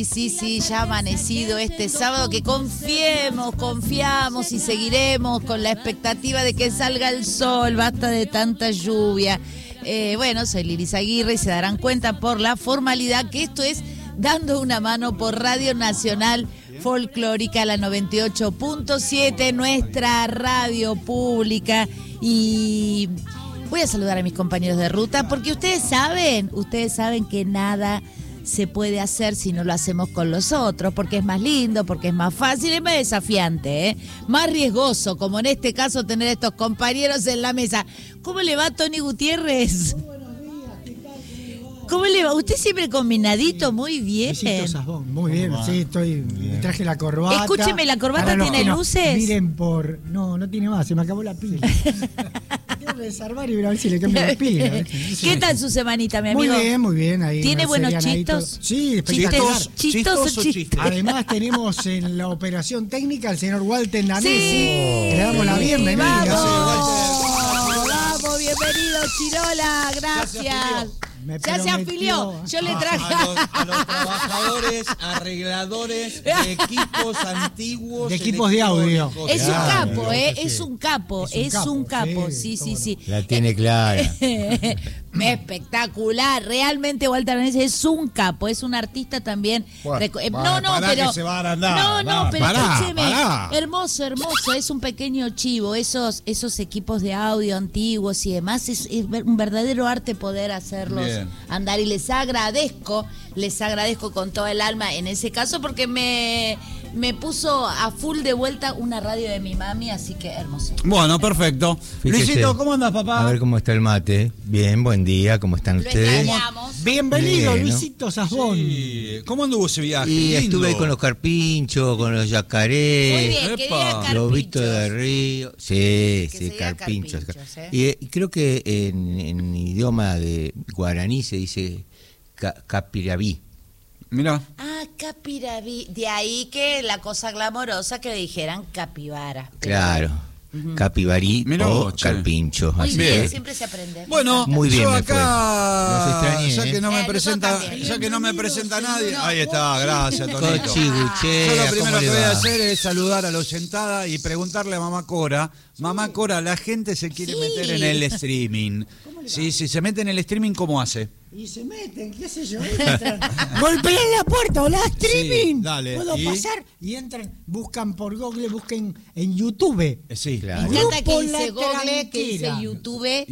Sí, ya ha amanecido este sábado, que confiamos y seguiremos con la expectativa de que salga el sol, basta de tanta lluvia. Bueno, soy Liris Aguirre y se darán cuenta por la formalidad que esto es Dando una Mano por Radio Nacional Folclórica, la 98.7, nuestra radio pública. Y voy a saludar a mis compañeros de ruta porque ustedes saben que nada se puede hacer si no lo hacemos con los otros, porque es más lindo, porque es más fácil, es más desafiante, más riesgoso, como en este caso tener a estos compañeros en la mesa. ¿Cómo le va, Tony Gutiérrez? Muy buenos días, ¿qué tal? ¿Cómo le va? Usted siempre combinadito, muy bien. Besitos a vos, muy bien, sí, me traje la corbata. Escúcheme, ¿la corbata tiene luces? Miren no tiene más, se me acabó la pila. Tengo que desarmar y ver a ver si le cambio la pila. ¿Qué tal su semanita, mi amigo? Muy bien. Ahí ¿Tiene buenos chistos? Sí, chistoso. Además tenemos en la operación técnica al señor Walter Danesi. Sí. Le damos la bienvenida. Vamos, bienvenido, Chirola, gracias. Ya se afilió. Yo le traje a los trabajadores, arregladores de equipos antiguos, de equipos de audio. Es un capo, es un capo. Sí. La tiene clara. Espectacular, realmente Walter Danesi es un capo, es un artista también. Bueno, pero se va a andar. pero escúcheme, hermoso, es un pequeño chivo, esos equipos de audio antiguos y demás, es un verdadero arte poder hacerlos andar, y les agradezco con toda el alma en ese caso, porque me puso a full de vuelta una radio de mi mami, así que hermoso. Bueno, perfecto. Fíjese, Luisito, ¿cómo andas, papá? A ver cómo está el mate. Bien, buen día, ¿cómo están ustedes? Bienvenido, Bien, ¿no? Luisito Sasbón. Sí. ¿Cómo anduvo ese viaje? Y Lindo. estuve ahí con los carpinchos, con los yacarés. Muy bien, que diga carpinchos. Lobitos de río. Sí, carpinchos. Y creo que en idioma de guaraní se dice capirabí. Mirá. Capiraví, de ahí que la cosa glamorosa que dijeran capibara. Claro. Capibarí o carpincho. Muy así bien, que, siempre se aprende. Bueno, muy bien, yo me acá, fue. Los extrañé, ya que no me presenta, también. ya que no me presenta nadie. Ahí está, gracias, Tonito. Cochiguchea, Yo lo primero ¿cómo que le voy a va? hacer es saludar a la oyentada y preguntarle a Mamá Cora. Mamá Cora, la gente se quiere meter en el streaming. Sí, si se mete en el streaming, ¿cómo hace? Y se meten, qué sé yo, entran, golpean la puerta, hola, streaming. Sí, dale. ¿Puedo pasar? Y entran, buscan por Google, busquen en YouTube. Sí, claro. Me encanta que Grupo dice La Google, que dice Tranquera. YouTube.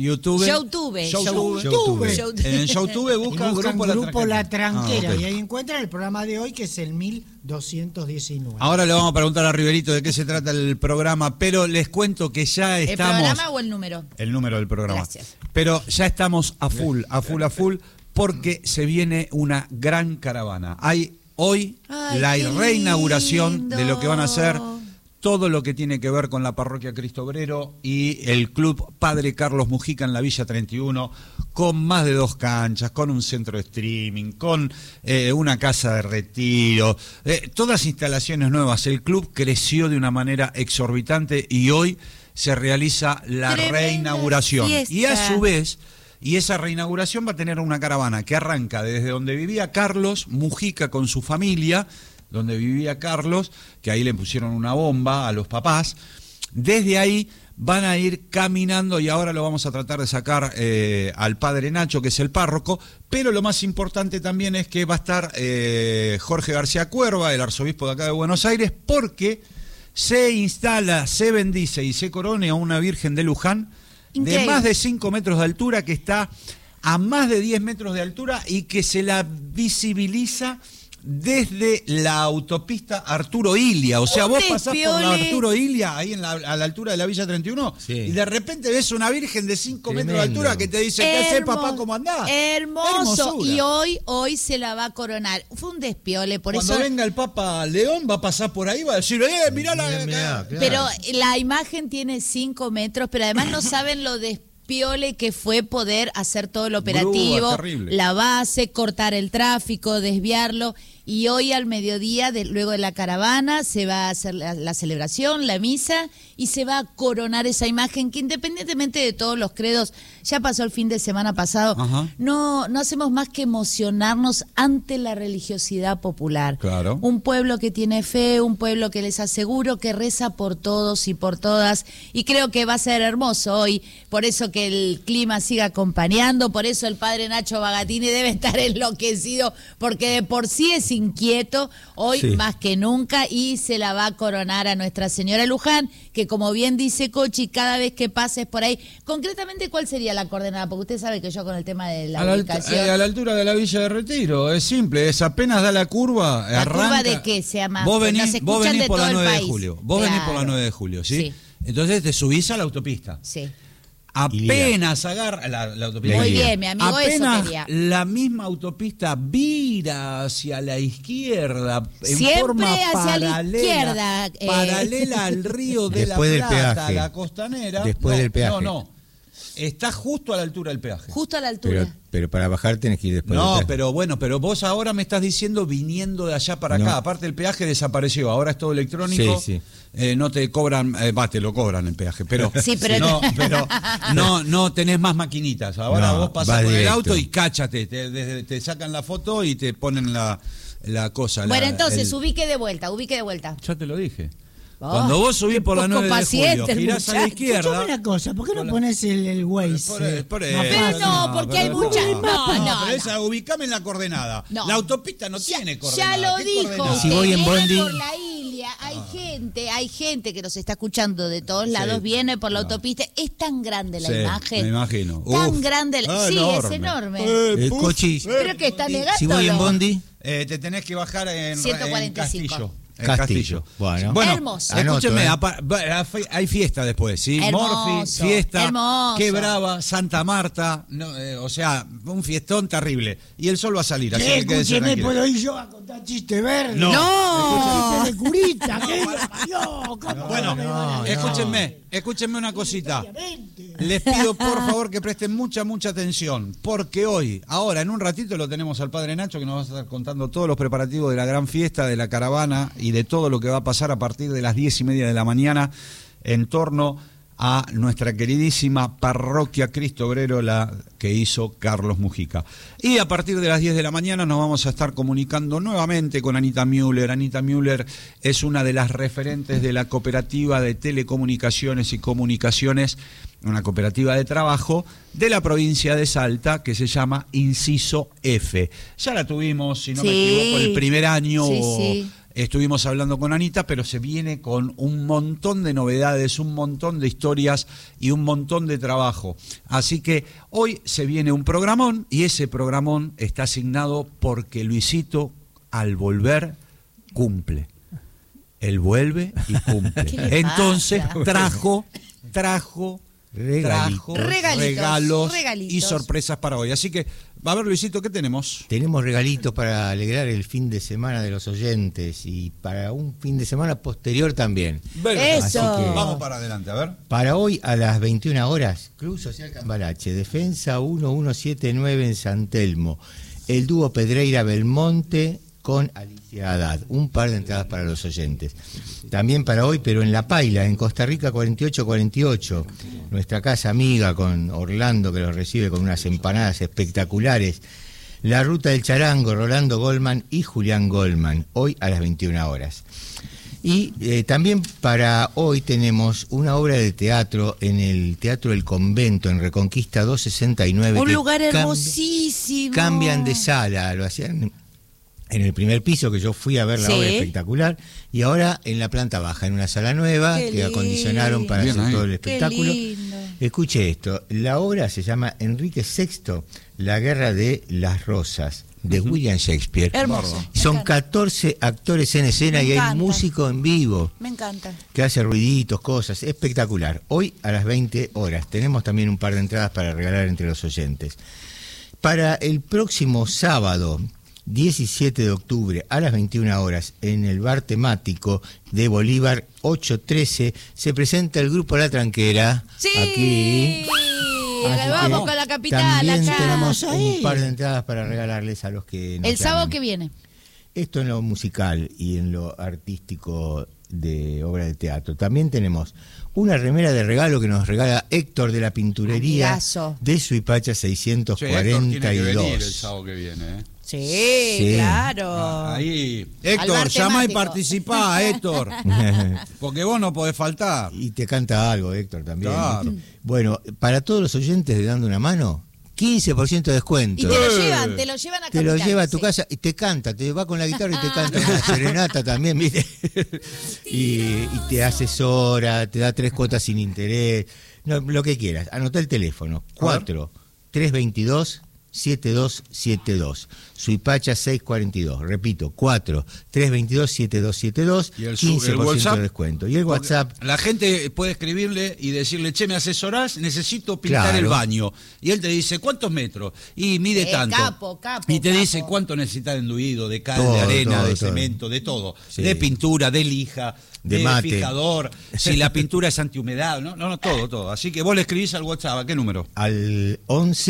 YouTube. En YouTube buscan Grupo La Tranquera. Ok. Y ahí encuentran el programa de hoy, que es el 1219. Ahora le vamos a preguntar a Riverito de qué se trata el programa, pero les cuento que ya estamos... ¿El programa o el número? El número del programa. Gracias. Pero ya estamos a full, porque se viene una gran caravana. Hay hoy la reinauguración de lo que van a ser todo lo que tiene que ver con la parroquia Cristo Obrero y el Club Padre Carlos Mujica en la Villa 31, con más de 2 canchas, con un centro de streaming, con una casa de retiro, todas instalaciones nuevas. El club creció de una manera exorbitante y hoy se realiza la reinauguración. Fiesta. Y a su vez, esa reinauguración va a tener una caravana que arranca desde donde vivía Carlos Mujica con su familia, donde vivía Carlos, que ahí le pusieron una bomba a los papás. Desde ahí van a ir caminando y ahora lo vamos a tratar de sacar al padre Nacho, que es el párroco, pero lo más importante también es que va a estar Jorge García Cuerva, el arzobispo de acá de Buenos Aires, porque se instala, se bendice y se corone a una Virgen de Luján de más de 5 metros de altura, que está a más de 10 metros de altura y que se la visibiliza desde la autopista Arturo Ilia. O sea, vos pasás por la Arturo Ilia, ahí a la altura de la Villa 31, y de repente ves una virgen de 5 metros de altura que te dice, ¿qué haces, papá? ¿Cómo andás? Hermoso. Y hoy se la va a coronar. Fue un despiole, por Cuando eso... venga el Papa León, va a pasar por ahí, va a decir, mirá la... Mirá, claro. Pero la imagen tiene 5 metros, pero además no saben lo despiole que fue poder hacer todo el operativo, Grúa, terrible. la base, cortar el tráfico, desviarlo. y hoy al mediodía, luego de la caravana, se va a hacer la celebración, la misa, y se va a coronar esa imagen que, independientemente de todos los credos, ya pasó el fin de semana pasado, no hacemos más que emocionarnos ante la religiosidad popular. Claro. Un pueblo que tiene fe, un pueblo que les aseguro que reza por todos y por todas, y creo que va a ser hermoso hoy, por eso que el clima siga acompañando, por eso el padre Nacho Bagatini debe estar enloquecido, porque de por sí es inquieto, hoy más que nunca, y se la va a coronar a Nuestra Señora Luján, que como bien dice Cochi, cada vez que pases por ahí, concretamente, ¿cuál sería la coordenada? Porque usted sabe que yo con el tema de la ubicación... a la altura de la Villa de Retiro, es simple, es apenas da la curva, ¿La arranca... curva de qué se llama? Vos venís, Nos escuchan de por la todo 9 el de país. julio, vos venís por la 9 de julio, ¿sí? Entonces te subís a la autopista. Sí. Apenas agarra la autopista. Muy bien, mi amigo, apenas eso quería. la misma autopista vira hacia la izquierda en Siempre forma hacia paralela, la izquierda, paralela al río de Después la del Plata, peaje. la costanera. Después del peaje. No. Está justo a la altura del peaje. Justo a la altura. Pero para bajar tenés que ir después del No, peaje. pero bueno, pero vos ahora me estás diciendo viniendo de allá para acá. No. Aparte el peaje desapareció, ahora es todo electrónico. Sí. No te cobran, te lo cobran el peaje, pero, Sí, pero no tenés más maquinitas. Ahora No, vos pasás vas por el directo. auto y cáchate, te sacan la foto y te ponen la cosa. Bueno, entonces, ubique de vuelta. Ya te lo dije. Oh, Cuando vos subís qué por la poco 9 de paciente julio, el girás a la muchacho. izquierda. Escuchame una cosa, ¿por qué no pones el Waze? Por Más eso. Pero no, porque hay muchas... No. Pero esa, ubicame en la coordenada. No. La autopista no tiene coordenada. Ya lo ¿Qué dijo. coordenada? Si voy en Viene bondi- por la Ilia, hay gente que nos está escuchando de todos lados, viene por la autopista. Es tan grande la Sí, imagen. me imagino. Tan Uf. grande. Sí, es enorme. Cochi, Pero que está negando. si voy en bondi, Te tenés que bajar en 145. Castillo. En Castillo. Bueno. Hermoso. Escúcheme, Anoto, hay fiesta después, ¿sí? Hermoso, Morphy, fiesta, hermoso. Qué Brava, Santa Marta, o sea, un fiestón terrible. Y el sol va a salir, así que quédese Escúcheme, tranquilo. ¿puedo ir yo a contar chiste verde? No. Chiste de curita, ¿qué lo parió? ¿Cómo Bueno, me van a- escúchenme una cosita. Les pido por favor que presten mucha atención, porque ahora en un ratito lo tenemos al padre Nacho que nos va a estar contando todos los preparativos de la gran fiesta, de la caravana y de todo lo que va a pasar a partir de las 10:30 de la mañana en torno a nuestra queridísima parroquia Cristo Obrero, la que hizo Carlos Mujica. Y a partir de las 10 de la mañana nos vamos a estar comunicando nuevamente con Anita Müller. Anita Müller es una de las referentes de la cooperativa de telecomunicaciones y comunicaciones, una cooperativa de trabajo de la provincia de Salta que se llama Inciso F. Ya la tuvimos, si no me equivoco, el primer año. Sí. Estuvimos hablando con Anita, pero se viene con un montón de novedades, un montón de historias y un montón de trabajo. Así que hoy se viene un programón y ese programón está asignado porque Luisito, al volver, cumple. Él vuelve y cumple. ¿Qué le Entonces pasa? trajo regalos Regalitos. y sorpresas para hoy. Así que, a ver, Luisito, ¿qué tenemos? tenemos regalitos para alegrar el fin de semana de los oyentes y para un fin de semana posterior también. Eso. Así que- Vamos para adelante, a ver. Para hoy a las 21 horas, Club Social Cambalache, Defensa 1179 en San Telmo, el dúo Pedreira Belmonte con Alicia Haddad, un par de entradas para los oyentes. También para hoy, pero en La Paila, en Costa Rica 4848, nuestra casa amiga con Orlando que los recibe con unas empanadas espectaculares. La Ruta del Charango, Rolando Goldman y Julián Goldman, hoy a las 21 horas. Y también para hoy tenemos una obra de teatro en el Teatro del Convento, en Reconquista 269. Un que lugar hermosísimo. Cambian de sala, lo hacían en el primer piso, que yo fui a ver la Sí. obra espectacular, y ahora en la planta baja, en una sala nueva Qué que acondicionaron para Bien hacer ahí. todo el Qué espectáculo. lindo. Escuche esto, la obra se llama Enrique VI, La Guerra de las Rosas, de William Shakespeare. Hermoso. Me Son encanta. 14 actores en escena Me y hay encanta. músico en vivo Me encanta. que hace ruiditos, cosas, espectacular. Hoy a las 20 horas. Tenemos también un par de entradas para regalar entre los oyentes. Para el próximo sábado, 17 de octubre, a las 21 horas, en el bar temático de Bolívar 813, se presenta el grupo La Tranquera. Sí. Aquí. Así Vamos que con la capital. También acá. tenemos ahí. un par de entradas para regalarles a los que nos El sábado llamen. que viene. Esto en lo musical y en lo artístico de obra de teatro. También tenemos una remera de regalo que nos regala Héctor de la Pinturería Amigazo. de Suipacha Che, Héctor tiene que venir el 642. sábado que viene, ¿eh? Sí, claro. Ahí. Al Héctor, bar llama y temático. participá, Héctor. Porque vos no podés faltar. Y te canta algo, Héctor, también. Claro. Bueno, para todos los oyentes de Dando una Mano, 15% de descuento. Y te lo llevan a Te lo Capital, lleva a tu sí. casa y te canta, te va con la guitarra y te canta una serenata también, ¿viste? y te asesora, te da 3 cuotas sin interés, no, lo que quieras. Anotá el teléfono, 4-322-7272, Suipacha 642, repito, 4-322-7272, Y el 15% WhatsApp, de descuento. Y el Porque WhatsApp, La gente puede escribirle y decirle, che, ¿me asesorás? Necesito pintar Claro. el baño. Y él te dice, ¿cuántos metros? Y mide tanto. Capo, y te capo. dice cuánto necesitas de enduido, de cal, Todo, de arena, todo, de todo. cemento, de todo. Sí. De pintura, de lija, De de mate. fijador, si la pintura es antihumedad, no, todo. Así que vos le escribís al WhatsApp, ¿a qué número? al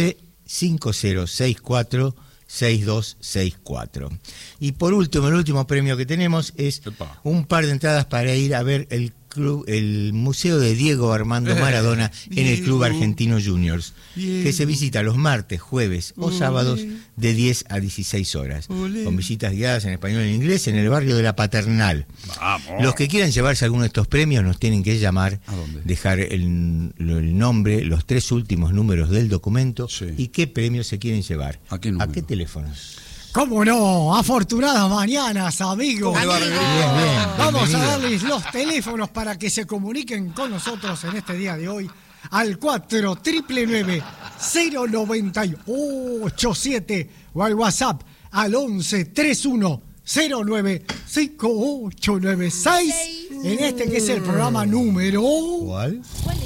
11-5064-6264. Y por último, el último premio que tenemos es Epa. un par de entradas para ir a ver el Museo de Diego Armando Maradona en el Club Argentino Juniors, que se visita los martes, jueves o sábados de 10 a 16 horas, con visitas guiadas en español e inglés en el barrio de La Paternal. Vamos. Los que quieran llevarse alguno de estos premios nos tienen que llamar, ¿A dónde? dejar el nombre, los 3 últimos números del documento Sí. y qué premios se quieren llevar. ¿A qué número? teléfonos? ¿Cómo no? Afortunadas mañanas, amigos. ¿Cómo le va, Amigo. Rebeca? Bien, Vamos a bienvenido. darles los teléfonos para que se comuniquen con nosotros en este día de hoy al 4-999-098-7 o al WhatsApp al 11-31-09-5896 en este que es el programa número ¿Cuál?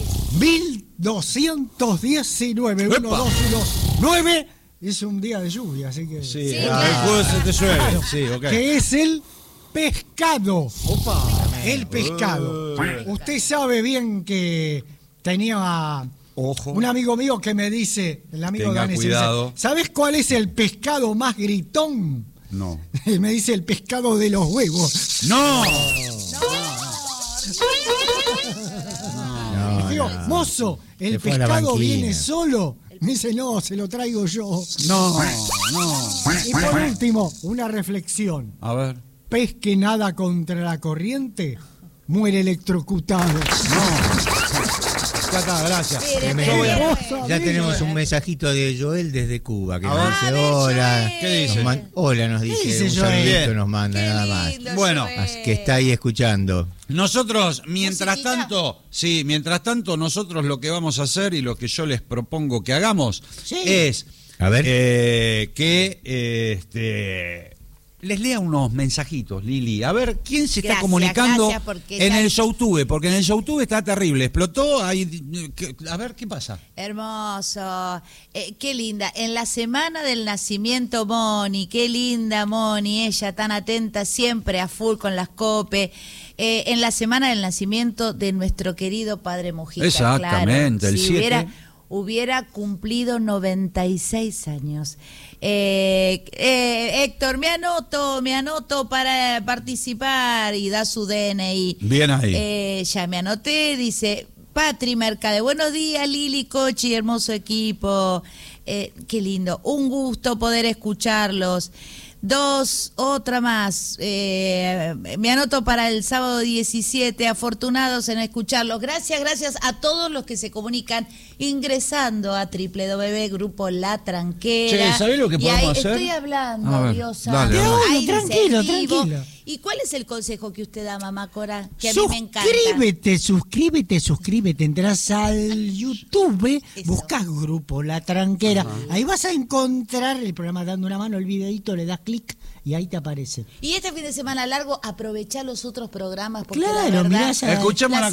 1219 ¡Epa! 1219. Es un día de lluvia, así que... Sí, Sí, el claro. jueves se te llueve. Claro, Sí, ok. que es el pescado. El pescado. Usted sabe bien que tenía Ojo. un amigo mío que me dice, el amigo Tenga danés, cuidado. dice, ¿sabes cuál es el pescado más gritón? No. Y me dice el pescado de los huevos. ¡No! No, Digo, no. mozo, el Se fue a la pescado banquina. viene solo. Me dice, no, se lo traigo yo. No. Y por último, una reflexión. A ver. Pez que nada contra la corriente, muere electrocutado. Ya está, gracias. Ya tenemos un mensajito de Joel desde Cuba que A nos ver. dice de hola. Joel. ¿Qué dice? Hola, nos dice, dice un Joel? saludito Bien. nos manda nada más. Bueno, Así que está ahí escuchando. Nosotros, mientras Musiquita. tanto, nosotros lo que vamos a hacer y lo que yo les propongo que hagamos es A ver. que les lea unos mensajitos, Lili. A ver, ¿quién se está Gracias, comunicando gracias, porque en ya- el Showtube? Porque en el Showtube está terrible. Explotó. A ver, ¿qué pasa? Hermoso, qué linda. En la semana del nacimiento, Moni, qué linda Moni, ella tan atenta siempre a full con las COPE. En la semana del nacimiento de nuestro querido padre Mujica. Exactamente, claro. el Si 7. hubiera cumplido 96 años. Héctor, me anoto para participar y da su DNI. Bien ahí. Ya me anoté, dice Patri Mercade. Buenos días, Lili, Cochi, hermoso equipo. Qué lindo, un gusto poder escucharlos. Otra más. Me anoto para el sábado 17. Afortunados en escucharlos. Gracias a todos los que se comunican ingresando a www.grupo La Tranquera. Che, ¿sabés lo que Y podemos ahí hacer? Estoy hablando, A ver, Dios dale, santo. dale. Ahí dice, Tranquilo, en vivo. tranquilo. ¿Y cuál es el consejo que usted da, mamá Cora? Que a mí me encanta. Suscríbete. Entrás al YouTube, Eso. buscas Grupo La Tranquera. Ahí vas a encontrar el programa Dando una Mano, el videito, le das clic y ahí te aparece. Y este fin de semana largo, aprovechá los otros programas porque Claro, la verdad, mirá esa- Escuchemos la una